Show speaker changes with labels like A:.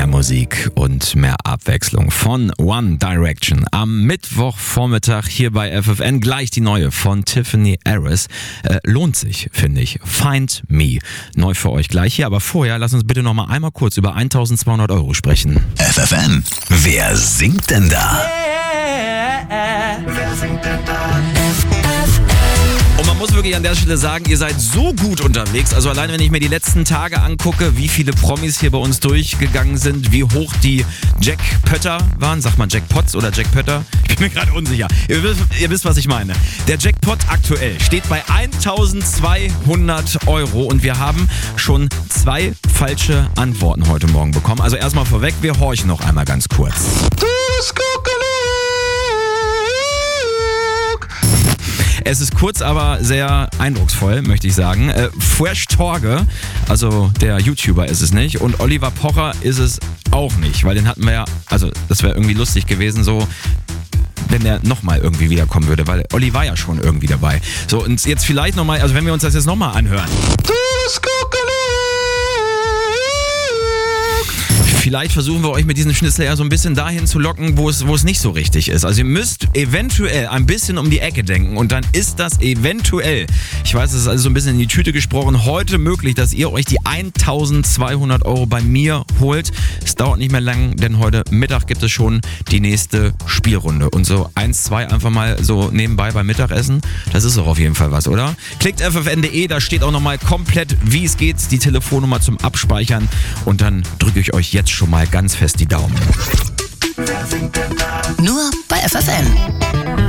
A: Mehr Musik und mehr Abwechslung von One Direction. Am Mittwochvormittag hier bei FFN gleich die neue von Tiffany Harris. Lohnt sich, finde ich. Find Me. Neu für euch gleich hier, aber vorher lass uns bitte noch mal einmal kurz über 1.200 € sprechen.
B: FFN. Wer singt denn da?
C: Wer singt denn da?
A: Und man muss wirklich an der Stelle sagen, ihr seid so gut unterwegs. Also allein wenn ich mir die letzten Tage angucke, wie viele Promis hier bei uns durchgegangen sind, wie hoch die Jackpötter waren. Sagt man Jackpots oder Jackpötter? Ich bin mir gerade unsicher. Ihr wisst, was ich meine. Der Jackpot aktuell steht bei 1.200 € und wir haben schon 2 falsche Antworten heute Morgen bekommen. Also erstmal vorweg, wir horchen noch einmal ganz kurz. Es ist kurz, aber sehr eindrucksvoll, möchte ich sagen. Fresh Torge, also der YouTuber ist es nicht. Und Oliver Pocher ist es auch nicht, weil den hatten wir ja, also das wäre irgendwie lustig gewesen, so wenn der nochmal irgendwie wiederkommen würde, weil Olli war ja schon irgendwie dabei. So, und jetzt vielleicht nochmal, also wenn wir uns das jetzt nochmal anhören. Vielleicht versuchen wir euch mit diesem Schnitzel ja so ein bisschen dahin zu locken, wo es nicht so richtig ist. Also ihr müsst eventuell ein bisschen um die Ecke denken und dann ist das eventuell, ich weiß, es ist also so ein bisschen in die Tüte gesprochen, heute möglich, dass ihr euch die 1.200 € bei mir holt. Es dauert nicht mehr lang, denn heute Mittag gibt es schon die nächste Spielrunde. Und so 1, 2 einfach mal so nebenbei beim Mittagessen, das ist doch auf jeden Fall was, oder? Klickt ffn.de, da steht auch nochmal komplett, wie es geht, die Telefonnummer zum Abspeichern und dann drücke ich euch jetzt schon mal ganz fest die Daumen.
C: Wer singt denn da?
D: Nur bei FFN.